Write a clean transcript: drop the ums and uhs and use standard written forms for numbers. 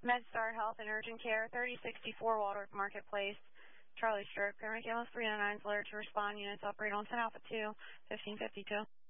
MedStar Health and Urgent Care, 3064 Waldorf Marketplace, Charlie Stroke. Paramedic 309 is alerted to respond. Units operate on 10 Alpha 2, 1552.